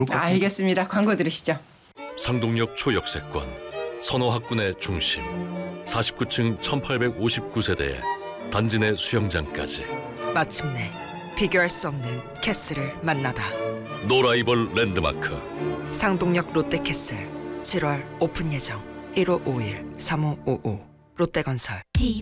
알겠습니다. 광고 들으시죠. 상동역 초역세권, 선호학군의 중심, 49층 1859세대에 단지 내 수영장까지. 마침내 비교할 수 없는 캐슬을 만나다. 노라이벌 랜드마크. 상동역 롯데캐슬 7월 오픈 예정. 1551-3555 롯데건설.